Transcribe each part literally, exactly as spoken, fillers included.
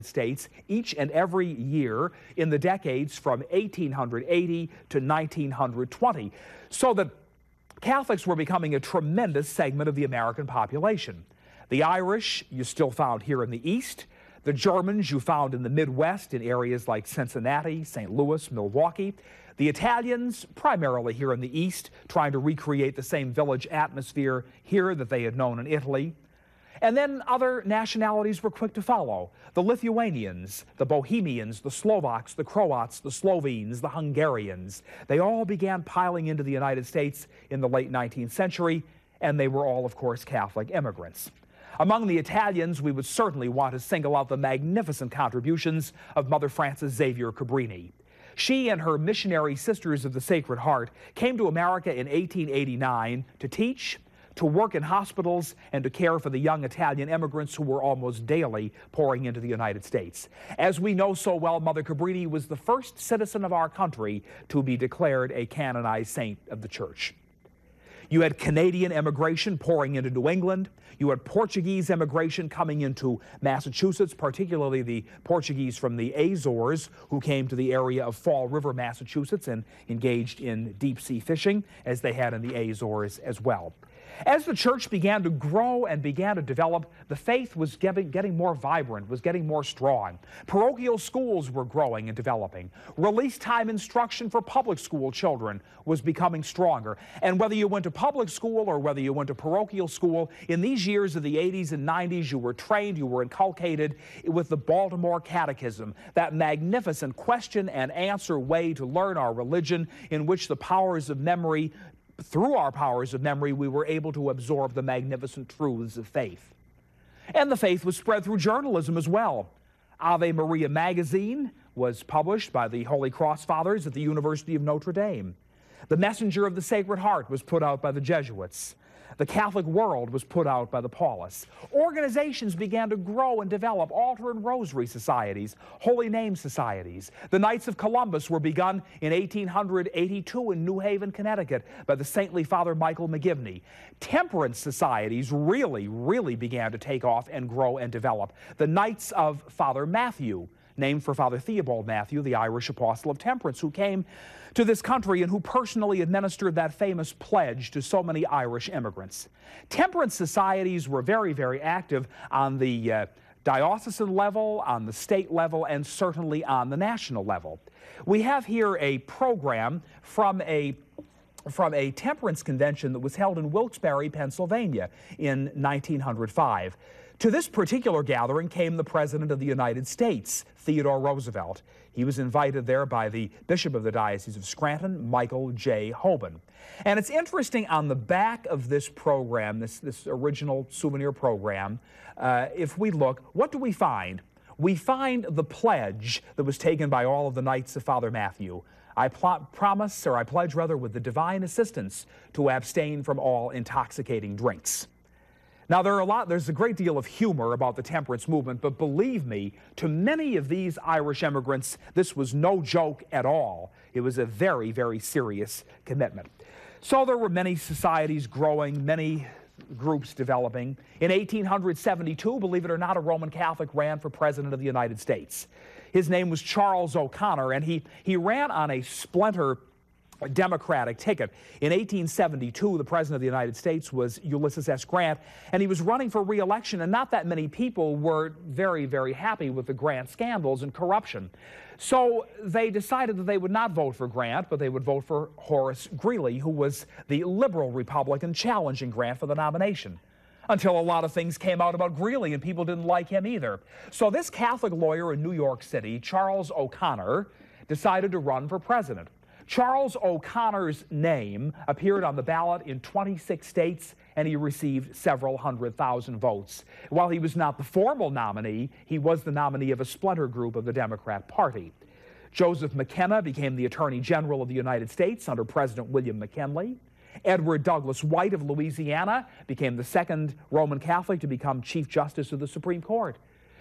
States each and every year in the decades from eighteen eighty to nineteen twenty, so that Catholics were becoming a tremendous segment of the American population. The Irish you still found here in the East, the Germans you found in the Midwest in areas like Cincinnati, Saint Louis, Milwaukee, the Italians primarily here in the East, trying to recreate the same village atmosphere here that they had known in Italy. And then other nationalities were quick to follow. The Lithuanians, the Bohemians, the Slovaks, the Croats, the Slovenes, the Hungarians. They all began piling into the United States in the late nineteenth century, and they were all, of course, Catholic immigrants. Among the Italians, we would certainly want to single out the magnificent contributions of Mother Frances Xavier Cabrini. She and her missionary Sisters of the Sacred Heart came to America in eighteen eighty-nine to teach, to work in hospitals, and to care for the young Italian immigrants who were almost daily pouring into the United States. As we know so well, Mother Cabrini was the first citizen of our country to be declared a canonized saint of the Church. You had Canadian immigration pouring into New England. You had Portuguese immigration coming into Massachusetts, particularly the Portuguese from the Azores who came to the area of Fall River, Massachusetts, and engaged in deep-sea fishing, as they had in the Azores as well. As the church began to grow and began to develop, the faith was getting, getting more vibrant, was getting more strong. Parochial schools were growing and developing. Release time instruction for public school children was becoming stronger. And whether you went to public school or whether you went to parochial school, in these years of the eighties and nineties, you were trained, you were inculcated with the Baltimore Catechism, that magnificent question and answer way to learn our religion, in which the powers of memory Through our powers of memory, we were able to absorb the magnificent truths of faith. And the faith was spread through journalism as well. Ave Maria magazine was published by the Holy Cross Fathers at the University of Notre Dame. The Messenger of the Sacred Heart was put out by the Jesuits. The Catholic World was put out by the Paulists. Organizations began to grow and develop, altar and rosary societies, holy name societies. The Knights of Columbus were begun in eighteen eighty-two in New Haven, Connecticut by the saintly Father Michael McGivney. Temperance societies really, really began to take off and grow and develop. The Knights of Father Matthew, named for Father Theobald Matthew, the Irish apostle of temperance, who came to this country and who personally administered that famous pledge to so many Irish immigrants. Temperance societies were very, very active on the uh, diocesan level, on the state level, and certainly on the national level. We have here a program from a from a temperance convention that was held in Wilkes-Barre, Pennsylvania in nineteen oh five. To this particular gathering came the President of the United States, Theodore Roosevelt. He was invited there by the Bishop of the Diocese of Scranton, Michael J. Hoban. And it's interesting, on the back of this program, this, this original souvenir program, uh, if we look, what do we find? We find the pledge that was taken by all of the Knights of Father Matthew. I pl- promise, or I pledge rather, with the divine assistance, to abstain from all intoxicating drinks. Now, there are a lot, there's a great deal of humor about the temperance movement, but believe me, to many of these Irish immigrants, this was no joke at all. It was a very, very serious commitment. So there were many societies growing, many groups developing. In eighteen seventy-two, believe it or not, a Roman Catholic ran for President of the United States. His name was Charles O'Connor, and he, he ran on a splinter Democratic ticket. In eighteen seventy-two, the President of the United States was Ulysses S. Grant, and he was running for re-election, and not that many people were very, very happy with the Grant scandals and corruption. So they decided that they would not vote for Grant, but they would vote for Horace Greeley, who was the liberal Republican challenging Grant for the nomination, until a lot of things came out about Greeley, and people didn't like him either. So this Catholic lawyer in New York City, Charles O'Connor, decided to run for president. Charles O'Connor's name appeared on the ballot in twenty-six states, and he received several hundred thousand votes. While he was not the formal nominee, he was the nominee of a splinter group of the Democrat Party. Joseph McKenna became the Attorney General of the United States under President William McKinley. Edward Douglas White of Louisiana became the second Roman Catholic to become Chief Justice of the Supreme Court.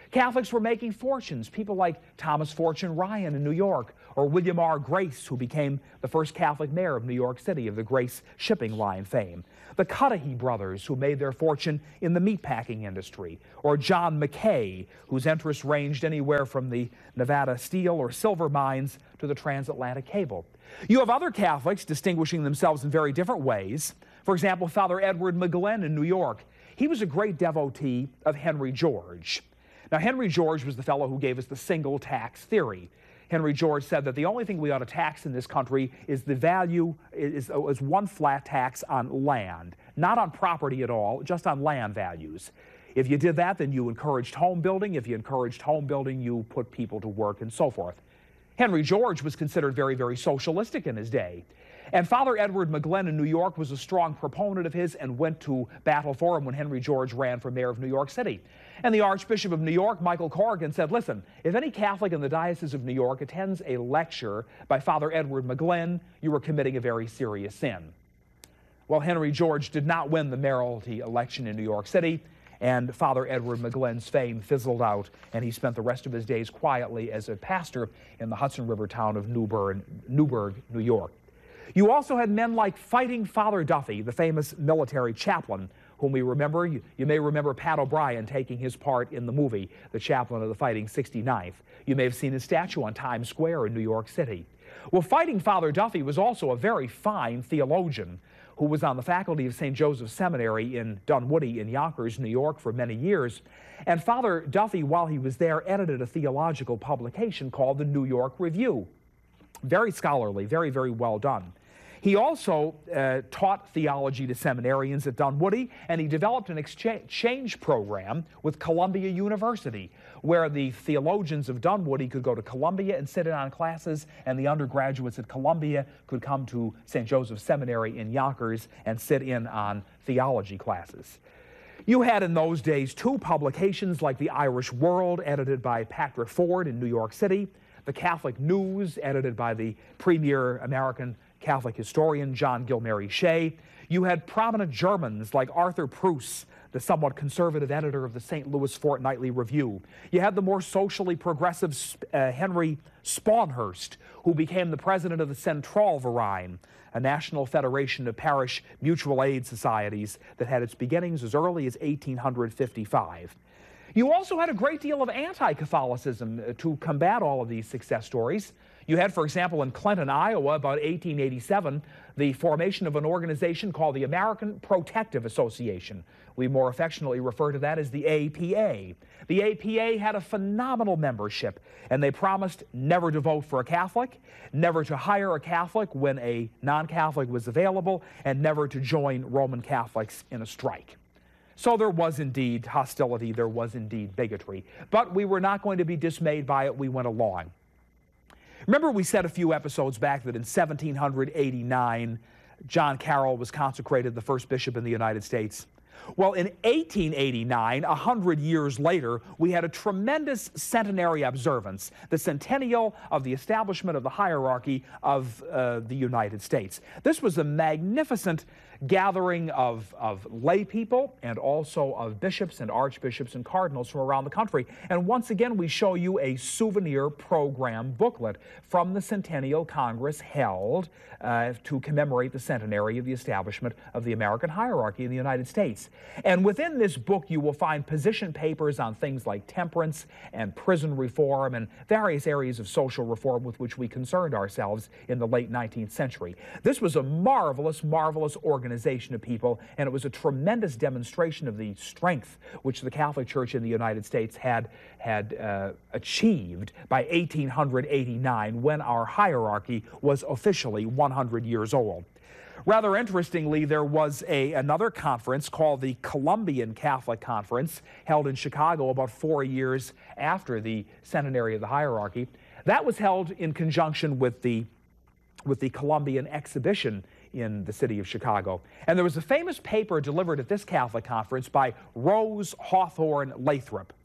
Catholics were making fortunes. People like Thomas Fortune Ryan in New York, or William R. Grace, who became the first Catholic mayor of New York City of the Grace shipping line fame. The Cudahy brothers, who made their fortune in the meatpacking industry, or John Mackay, whose interests ranged anywhere from the Nevada steel or silver mines to the transatlantic cable. You have other Catholics distinguishing themselves in very different ways. For example, Father Edward McGlenn in New York. He was a great devotee of Henry George. Now, Henry George was the fellow who gave us the single tax theory. Henry George said that the only thing we ought to tax in this country is the value, is, is one flat tax on land, not on property at all, just on land values. If you did that, then you encouraged home building. If you encouraged home building, you put people to work and so forth. Henry George was considered very, very socialistic in his day. And Father Edward McGlenn in New York was a strong proponent of his and went to battle for him when Henry George ran for mayor of New York City. And the Archbishop of New York, Michael Corrigan, said, listen, if any Catholic in the Diocese of New York attends a lecture by Father Edward McGlenn, you are committing a very serious sin. Well, Henry George did not win the mayoralty election in New York City, and Father Edward McGlenn's fame fizzled out, and he spent the rest of his days quietly as a pastor in the Hudson River town of Newburgh, Newburgh, New York. You also had men like Fighting Father Duffy, the famous military chaplain, whom we remember. You, you may remember Pat O'Brien taking his part in the movie, The Chaplain of the Fighting sixty-ninth. You may have seen his statue on Times Square in New York City. Well, Fighting Father Duffy was also a very fine theologian who was on the faculty of Saint Joseph's Seminary in Dunwoody in Yonkers, New York for many years. And Father Duffy, while he was there, edited a theological publication called the New York Review. Very scholarly, very, very well done. He also uh, taught theology to seminarians at Dunwoody, and he developed an exchange program with Columbia University, where the theologians of Dunwoody could go to Columbia and sit in on classes, and the undergraduates at Columbia could come to Saint Joseph's Seminary in Yonkers and sit in on theology classes. You had in those days two publications like the Irish World, edited by Patrick Ford in New York City, the Catholic News, edited by the premier American Catholic historian John Gilmary Shea. You had prominent Germans like Arthur Preuss, the somewhat conservative editor of the Saint Louis Fortnightly Review. You had the more socially progressive uh, Henry Sponhurst, who became the president of the Zentralverein, a national federation of parish mutual aid societies that had its beginnings as early as eighteen fifty-five. You also had a great deal of anti-Catholicism to combat all of these success stories. You had, for example, in Clinton, Iowa, about eighteen eighty-seven, the formation of an organization called the American Protective Association. We more affectionately refer to that as the A P A. The A P A had a phenomenal membership, and they promised never to vote for a Catholic, never to hire a Catholic when a non-Catholic was available, and never to join Roman Catholics in a strike. So there was indeed hostility, there was indeed bigotry, but we were not going to be dismayed by it. We went along. Remember, we said a few episodes back that in seventeen eighty-nine, John Carroll was consecrated the first bishop in the United States. Well, in eighteen eighty-nine, a hundred years later, we had a tremendous centenary observance, the centennial of the establishment of the hierarchy of uh, the United States. This was a magnificent gathering of, of lay people and also of bishops and archbishops and cardinals from around the country. And once again, we show you a souvenir program booklet from the Centennial Congress held uh, to commemorate the centenary of the establishment of the American hierarchy in the United States. And within this book, you will find position papers on things like temperance and prison reform and various areas of social reform with which we concerned ourselves in the late nineteenth century. This was a marvelous, marvelous organization of people, and it was a tremendous demonstration of the strength which the Catholic Church in the United States had, had uh, achieved by eighteen eighty-nine, when our hierarchy was officially one hundred years old. Rather interestingly, there was a, another conference called the Columbian Catholic Conference, held in Chicago about four years after the centenary of the hierarchy. That was held in conjunction with the, with the Columbian Exhibition in the city of Chicago. And there was a famous paper delivered at this Catholic conference by Rose Hawthorne Lathrop.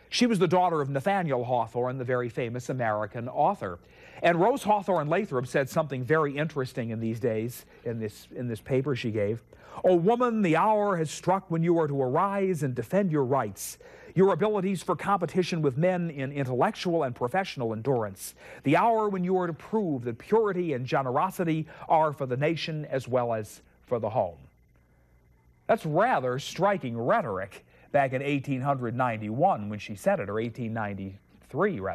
She was the daughter of Nathaniel Hawthorne, the very famous American author. And Rose Hawthorne Lathrop said something very interesting in these days, in this, in this paper she gave. "O woman, the hour has struck when you are to arise and defend your rights, your abilities for competition with men in intellectual and professional endurance. The hour when you are to prove that purity and generosity are for the nation as well as for the home." That's rather striking rhetoric back in eighteen ninety-one when she said it, or eighteen ninety-three rather.